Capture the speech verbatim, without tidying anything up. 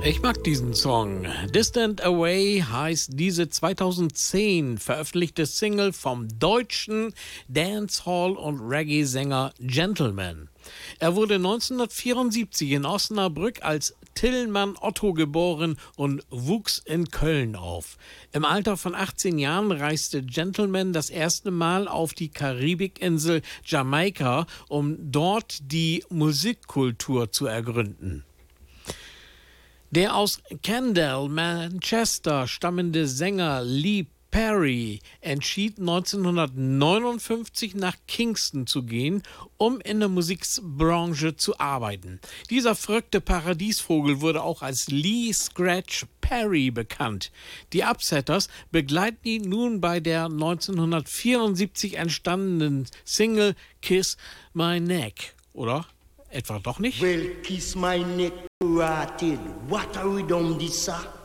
Ich mag diesen Song. Distant Away heißt diese zweitausendzehn veröffentlichte Single vom deutschen Dancehall- und Reggae-Sänger Gentleman. Er wurde neunzehnhundertvierundsiebzig in Osnabrück als Tillmann Otto geboren und wuchs in Köln auf. Im Alter von achtzehn Jahren reiste Gentleman das erste Mal auf die Karibikinsel Jamaika, um dort die Musikkultur zu ergründen. Der aus Kendal, Manchester stammende Sänger Lee Perry entschied neunzehnhundertneunundfünfzig nach Kingston zu gehen, um in der Musikbranche zu arbeiten. Dieser verrückte Paradiesvogel wurde auch als Lee Scratch Perry bekannt. Die Upsetters begleiten ihn nun bei der neunzehnhundertvierundsiebzig entstandenen Single Kiss My Neck. Oder? Etwa doch nicht? Well, kiss my neck, rotted. What are we done this, sir?